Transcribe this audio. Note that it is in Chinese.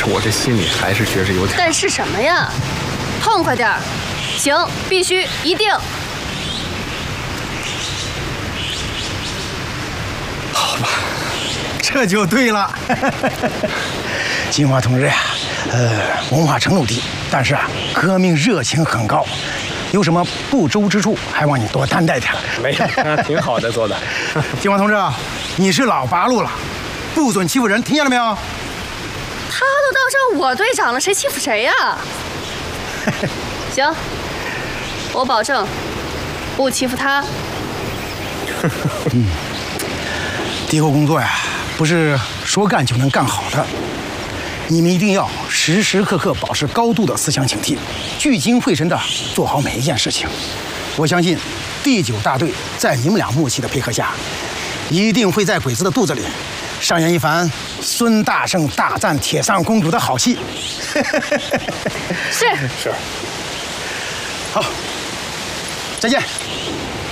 我这心里还是觉着有点…… 但是什么呀？痛快点儿！行，必须，一定。 好吧，这就对了。金华同志呀，文化程度低，但是啊，革命热情很高。有什么不周之处，还望你多担待点。 没有，挺好的做的。 金华同志，你是老八路了，不准欺负人，听见了没有？ 他都当上我队长了，谁欺负谁呀？行，我保证不欺负他。 敌后工作呀，不是说干就能干好的。你们一定要时时刻刻保持高度的思想警惕，聚精会神地做好每一件事情。我相信第9大队在你们俩默契的配合下，一定会在鬼子的肚子里上演一番孙大圣大战铁扇公主的好戏。 是。 好，再见。